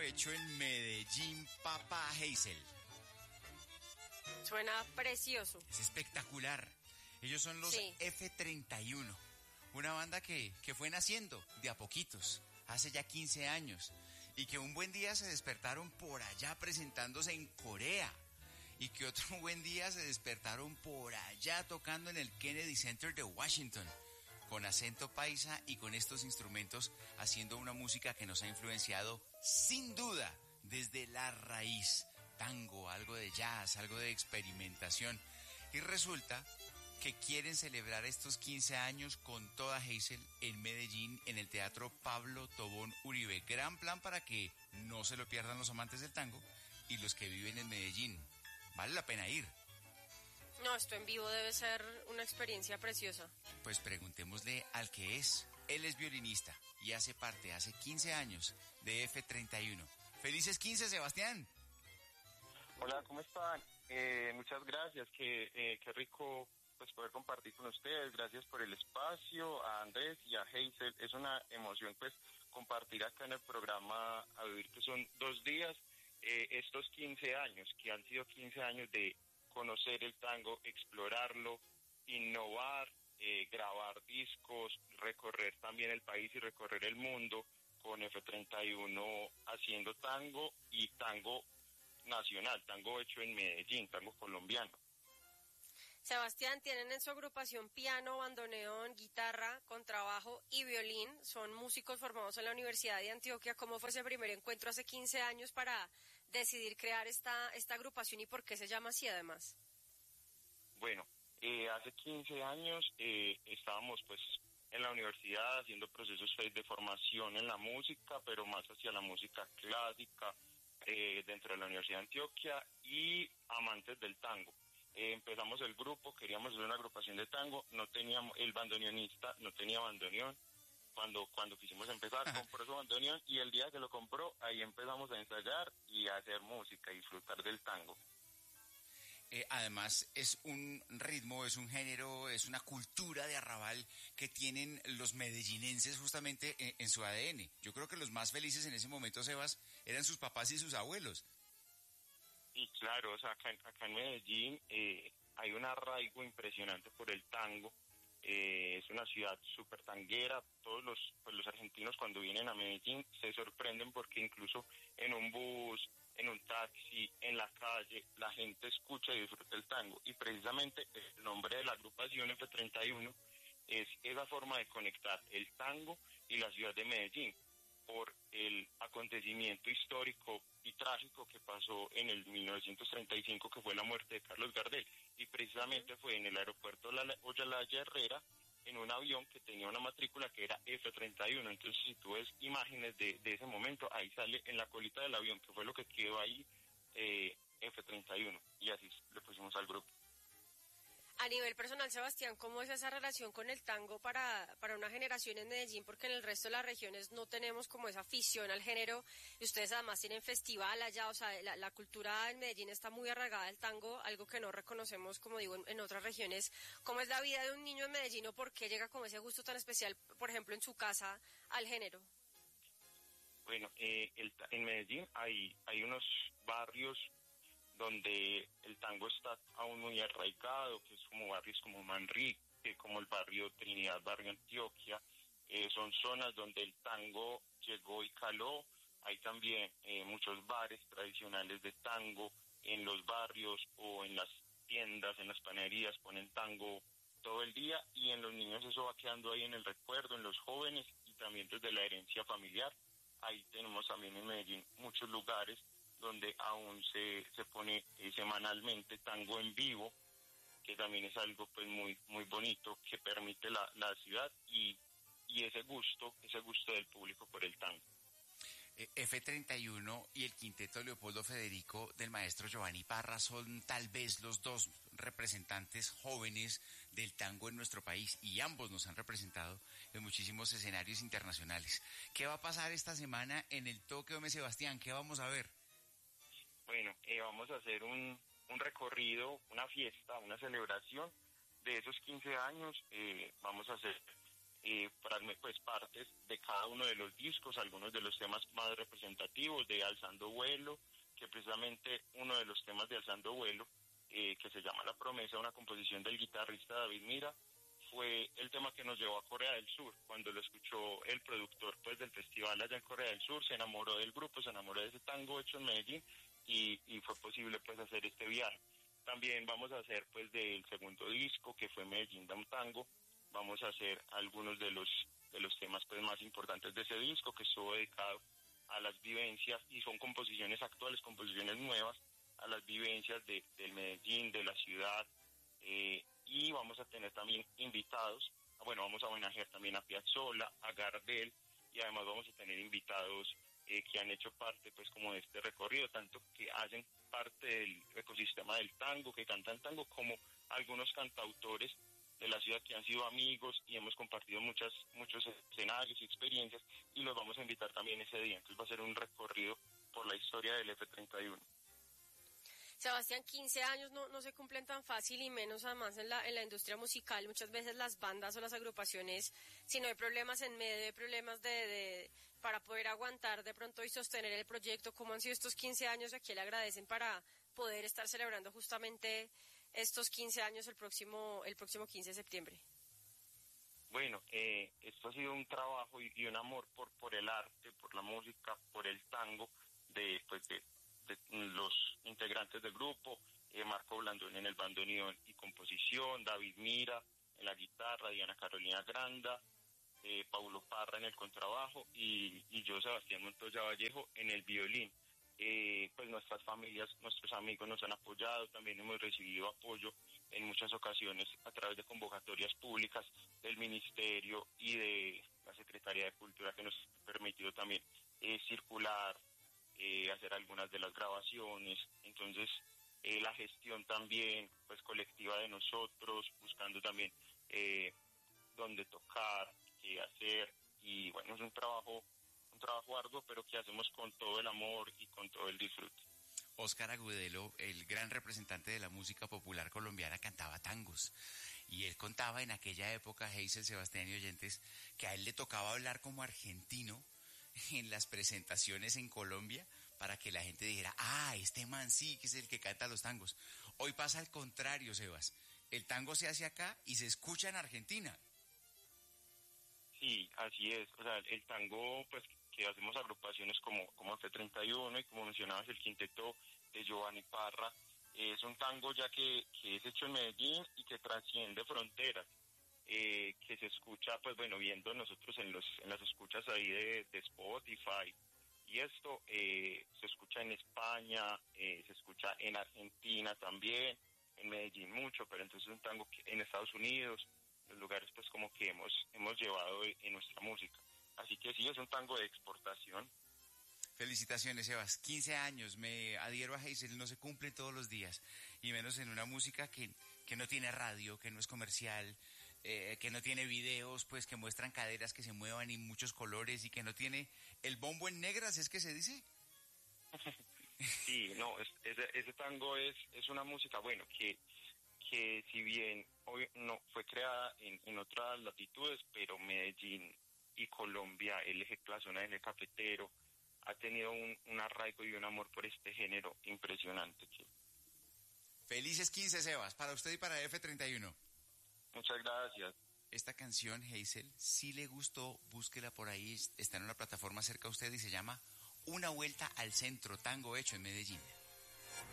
hecho en Medellín, Papa Hazel. Suena precioso. Es espectacular. Ellos son los F31, una banda que fue naciendo de a poquitos, hace ya 15 años, y que un buen día se despertaron por allá presentándose en Corea, y que otro buen día se despertaron por allá tocando en el Kennedy Center de Washington, con acento paisa y con estos instrumentos, haciendo una música que nos ha influenciado sin duda desde la raíz. Tango, algo de jazz, algo de experimentación. Y resulta que quieren celebrar estos 15 años con toda Hazel en Medellín, en el Teatro Pablo Tobón Uribe. Gran plan para que no se lo pierdan los amantes del tango y los que viven en Medellín. Vale la pena ir. No, esto en vivo debe ser una experiencia preciosa. Pues preguntémosle al que es. Él es violinista y hace parte hace 15 años de F31. ¡Felices 15, Sebastián! Hola, ¿cómo están? Muchas gracias, qué rico pues poder compartir con ustedes. Gracias por el espacio, a Andrés y a Hazel. Es una emoción pues compartir acá en el programa A Vivir, que son 2 días, estos 15 años, que han sido 15 años de conocer el tango, explorarlo, innovar, grabar discos, recorrer también el país y recorrer el mundo con F31 haciendo tango y tango nacional, tango hecho en Medellín, tango colombiano. Sebastián, tienen en su agrupación piano, bandoneón, guitarra, contrabajo y violín. Son músicos formados en la Universidad de Antioquia. ¿Cómo fue ese primer encuentro hace 15 años para decidir crear esta agrupación y por qué se llama así además? Bueno, hace 15 años estábamos pues en la universidad haciendo procesos de formación en la música, pero más hacia la música clásica, dentro de la Universidad de Antioquia, y amantes del tango. Empezamos el grupo, queríamos hacer una agrupación de tango, no teníamos, el bandoneonista no tenía bandoneón. Cuando quisimos empezar, compró su bandoneón y el día que lo compró, ahí empezamos a ensayar y a hacer música y disfrutar del tango. Además es un ritmo, es un género, es una cultura de arrabal que tienen los medellinenses justamente en su ADN. Yo creo que los más felices en ese momento, Sebas, eran sus papás y sus abuelos. Y claro, o sea, acá en Medellín hay un arraigo impresionante por el tango. Es una ciudad súper tanguera. Todos los argentinos cuando vienen a Medellín se sorprenden porque incluso en un bus, en un taxi, en la calle, la gente escucha y disfruta el tango. Y precisamente el nombre de la agrupación F31 es esa forma de conectar el tango y la ciudad de Medellín por el acontecimiento histórico y trágico que pasó en el 1935, que fue la muerte de Carlos Gardel. Y precisamente fue en el aeropuerto Olaya Herrera, en un avión que tenía una matrícula que era F31. Entonces, si tú ves imágenes de ese momento, ahí sale en la colita del avión, que fue lo que quedó ahí, F31. Y así le pusimos al grupo. A nivel personal, Sebastián, ¿cómo es esa relación con el tango para una generación en Medellín? Porque en el resto de las regiones no tenemos como esa afición al género, y ustedes además tienen festival allá, o sea, la cultura en Medellín está muy arraigada al tango, algo que no reconocemos, como digo, en otras regiones. ¿Cómo es la vida de un niño en Medellín o por qué llega como ese gusto tan especial, por ejemplo, en su casa, al género? Bueno, en Medellín hay unos barrios donde el tango está aún muy arraigado, que es como barrios como Manrique, como el barrio Trinidad, barrio Antioquia. Son zonas donde el tango llegó y caló. Hay también muchos bares tradicionales de tango en los barrios o en las tiendas, en las panaderías, ponen tango todo el día, y en los niños eso va quedando ahí en el recuerdo, en los jóvenes, y también desde la herencia familiar. Ahí tenemos también en Medellín muchos lugares donde aún se pone semanalmente tango en vivo, que también es algo pues muy bonito, que permite la ciudad y ese gusto del público por el tango. F31 y el quinteto Leopoldo Federico del maestro Giovanni Parra son tal vez los dos representantes jóvenes del tango en nuestro país, y ambos nos han representado en muchísimos escenarios internacionales. ¿Qué va a pasar esta semana en el Toque Ome Sebastián? ¿Qué vamos a ver? Bueno, vamos a hacer un recorrido, una fiesta, una celebración de esos 15 años. Vamos a hacer pues partes de cada uno de los discos, algunos de los temas más representativos de Alzando Vuelo, que precisamente uno de los temas de Alzando Vuelo, que se llama La Promesa, una composición del guitarrista David Mira, fue el tema que nos llevó a Corea del Sur. Cuando lo escuchó el productor pues del festival allá en Corea del Sur, se enamoró del grupo, se enamoró de ese tango hecho en Medellín y fue posible pues hacer este viaje. También vamos a hacer pues del segundo disco, que fue Medellín da un tango, vamos a hacer algunos de los temas pues más importantes de ese disco, que estuvo dedicado a las vivencias, y son composiciones actuales, composiciones nuevas, a las vivencias del Medellín, de la ciudad, y vamos a tener también invitados, vamos a homenajear también a Piazzolla, a Gardel, y además vamos a tener invitados que han hecho parte pues como de este recorrido, tanto que hacen parte del ecosistema del tango, que cantan tango, como algunos cantautores de la ciudad que han sido amigos y hemos compartido muchos escenarios y experiencias, y los vamos a invitar también ese día. Entonces va a ser un recorrido por la historia del F31. Sebastián, 15 años no se cumplen tan fácil, y menos además en la industria musical. Muchas veces las bandas o las agrupaciones, si no hay problemas en medio, hay problemas para poder aguantar de pronto y sostener el proyecto. ¿Cómo han sido estos 15 años? ¿A quién le agradecen para poder estar celebrando justamente estos 15 años el próximo 15 de septiembre? Bueno, esto ha sido un trabajo y un amor por el arte, por la música, por el tango, de los integrantes del grupo, Marco Blandón en el bandoneón y composición, David Mira en la guitarra, Diana Carolina Granda, Paulo Parra en el contrabajo y yo, Sebastián Montoya Vallejo, en el violín. Pues nuestras familias, nuestros amigos nos han apoyado, también hemos recibido apoyo en muchas ocasiones a través de convocatorias públicas del Ministerio y de la Secretaría de Cultura, que nos ha permitido también circular, hacer algunas de las grabaciones. Entonces la gestión también pues colectiva de nosotros, buscando también dónde tocar, qué hacer, y bueno, es un trabajo arduo, pero que hacemos con todo el amor y con todo el disfrute. Óscar Agudelo, el gran representante de la música popular colombiana, cantaba tangos. Y él contaba en aquella época, Hazel, Sebastián y oyentes, que a él le tocaba hablar como argentino en las presentaciones en Colombia para que la gente dijera, este man sí que es el que canta los tangos. Hoy pasa al contrario, Sebas. El tango se hace acá y se escucha en Argentina. Sí, así es. O sea, el tango, pues, que hacemos agrupaciones como F31 y como mencionabas el quinteto de Giovanni Parra, es un tango ya que es hecho en Medellín y que trasciende fronteras, que se escucha, pues bueno, viendo nosotros en las escuchas ahí de Spotify, y esto se escucha en España, se escucha en Argentina también, en Medellín mucho, pero entonces es un tango que en Estados Unidos, los lugares pues como que hemos llevado en nuestra música. Así que sí, es un tango de exportación. Felicitaciones, Sebas. 15 años, me adhiero a Hazel, no se cumplen todos los días, y menos en una música que no tiene radio, que no es comercial, que no tiene videos, pues que muestran caderas que se muevan y muchos colores, y que no tiene el bombo en negras, ¿es que se dice? Sí, no, ese tango es una música, bueno, que si bien hoy no fue creada en otras latitudes, pero Medellín y Colombia, la zona del eje cafetero, ha tenido un arraigo y un amor por este género impresionante. Felices 15, Sebas, para usted y para F31. Muchas gracias. Esta canción, Hazel, si le gustó, búsquela por ahí, está en una plataforma cerca a usted y se llama Una Vuelta al Centro, tango hecho en Medellín.